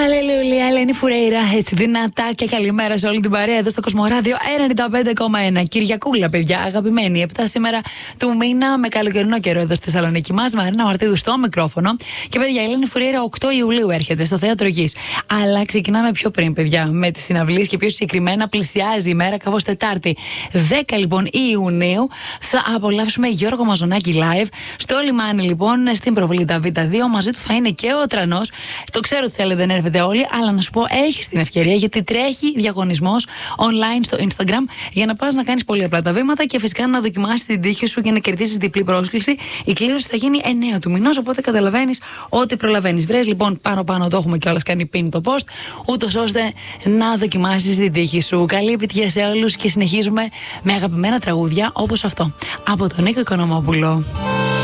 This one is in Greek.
Αλληλούια, Ελένη Φουρέιρα, έτσι δυνατά και καλημέρα σε όλη την παρέα εδώ στο Κοσμοράδιο 95,1. Κυριακούλα, παιδιά, αγαπημένη. 7 σήμερα του μήνα με καλοκαιρινό καιρό εδώ στη Θεσσαλονίκη μας. Μαρίνα Μαρτίδου στο μικρόφωνο. Και παιδιά, η Ελένη Φουρέιρα 8 Ιουλίου έρχεται στο Θέατρο Γης. Αλλά ξεκινάμε πιο πριν, παιδιά, με τις συναυλίες και πιο συγκεκριμένα πλησιάζει η μέρα, καθώς Τετάρτη 10 λοιπόν Ιουνίου θα απολαύσουμε Γιώργο Μαζονάκη live στο λιμάνι λοιπόν στην Προβλήτα Β2. Μαζί του θα είναι και ο Τρανός. Το ξέρω ότι θέλετε να έρθετε όλοι, αλλά να σου πω, έχεις την ευκαιρία γιατί τρέχει διαγωνισμός online στο Instagram για να πας να κάνεις πολύ απλά τα βήματα και φυσικά να δοκιμάσεις την τύχη σου και να κερδίσεις διπλή πρόσκληση. Η κλήρωση θα γίνει 9 του μηνός, οπότε καταλαβαίνεις ότι προλαβαίνεις. Βρες λοιπόν πάνω το έχουμε κιόλας κάνει pin το post, ούτως ώστε να δοκιμάσεις την τύχη σου. Καλή επιτυχία σε όλους και συνεχίζουμε με αγαπημένα τραγούδια όπως αυτό από τον Νίκο Οικονομόπουλο.